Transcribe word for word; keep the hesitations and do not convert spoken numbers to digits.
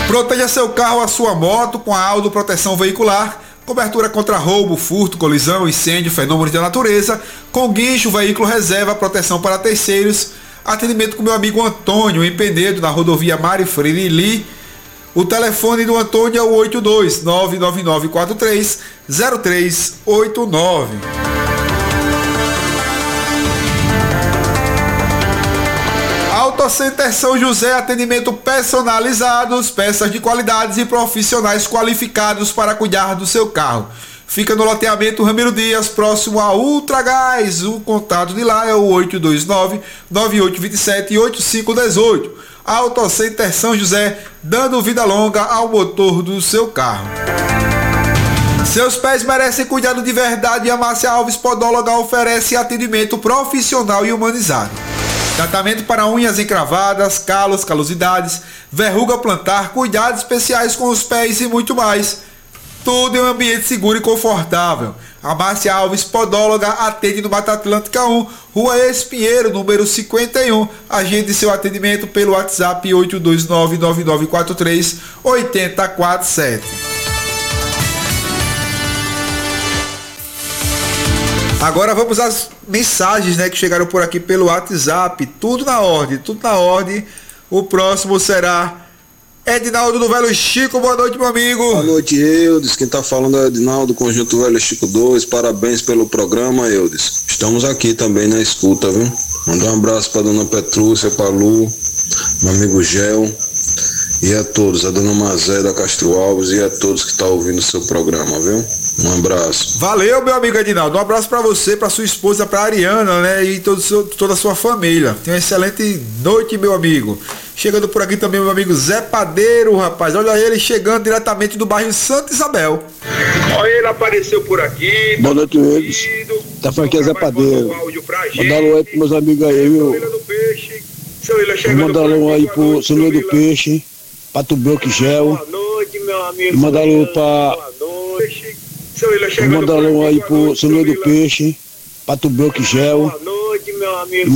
Proteja seu carro, a sua moto com a Aldo Proteção Veicular. Cobertura contra roubo, furto, colisão, incêndio, fenômenos da natureza. Com guincho, veículo reserva, proteção para terceiros. Atendimento com meu amigo Antônio, em Penedo, na rodovia Mário Freire Li. O telefone do Antônio é o oito dois nove nove nove quatro três zero três oito nove. Autocenter São José, atendimento personalizados, peças de qualidades e profissionais qualificados para cuidar do seu carro. Fica no loteamento Ramiro Dias, próximo a Ultragás. O contato de lá é o oito dois nove nove oito dois sete oito cinco um oito. Autocenter São José, dando vida longa ao motor do seu carro. Seus pés merecem cuidado de verdade e a Márcia Alves Podóloga oferece atendimento profissional e humanizado. Tratamento para unhas encravadas, calos, calosidades, verruga plantar, cuidados especiais com os pés e muito mais. Tudo em um ambiente seguro e confortável. A Márcia Alves Podóloga atende no Mata Atlântica um, Rua Espinheiro, número cinquenta e um. Agende seu atendimento pelo WhatsApp oito dois nove nove nove quatro três oito zero quatro sete. Agora vamos às mensagens, né, que chegaram por aqui pelo WhatsApp. Tudo na ordem, tudo na ordem. O próximo será Edinaldo do Velho Chico. Boa noite, meu amigo. Boa noite, Eudes. Quem tá falando é Edinaldo, Conjunto Velho Chico dois. Parabéns pelo programa, Eudes. Estamos aqui também na escuta, viu? Manda um abraço pra dona Petrúcia, pra Lu, meu amigo Gel, e a todos, a dona Mazé da Castro Alves e a todos que estão tá ouvindo o seu programa, viu? Um abraço. Valeu, meu amigo Edinaldo. Um abraço pra você, pra sua esposa, pra Ariana, né? E todo seu, toda a sua família. Tenha uma excelente noite, meu amigo. Chegando por aqui também meu amigo Zé Padeiro, rapaz. Olha ele chegando diretamente do bairro Santa Isabel. Olha, ele apareceu por aqui. Boa noite, eles. Tá falando aqui é Zé Padeiro. Mandar um aí pros meus amigos aí, viu? Mandar um aí pro São Luís do Peixe, pra Tubroque Gel. Boa noite, meu amigo. Mandar um pra... Boa noite. Mandar um aí pro São Luís do Peixe, pra Tubroque Gel. Boa noite, meu amigo.